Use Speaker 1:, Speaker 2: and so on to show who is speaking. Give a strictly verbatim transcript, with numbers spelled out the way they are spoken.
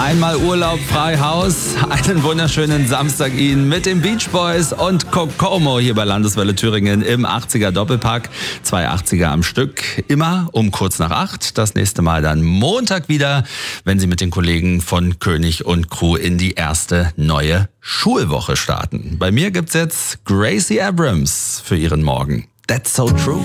Speaker 1: Einmal Urlaub, frei Haus. Einen wunderschönen Samstag Ihnen mit den Beach Boys und Kokomo hier bei Landeswelle Thüringen im achtziger Doppelpack. Zwei achtziger am Stück, immer um kurz nach acht. Das nächste Mal dann Montag wieder, wenn Sie mit den Kollegen von König und Crew in die erste neue Schulwoche starten. Bei mir gibt's jetzt Gracie Abrams für Ihren Morgen. That's so true.